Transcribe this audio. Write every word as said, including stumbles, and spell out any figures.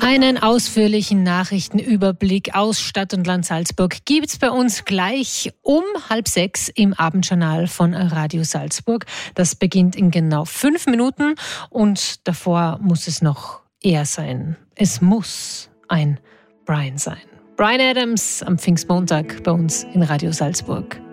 Einen ausführlichen Nachrichtenüberblick aus Stadt und Land Salzburg gibt's bei uns gleich um halb sechs im Abendjournal von Radio Salzburg. Das beginnt in genau fünf Minuten und davor muss es noch er sein. Es muss ein Brian sein. Bryan Adams am Pfingstmontag bei uns in Radio Salzburg.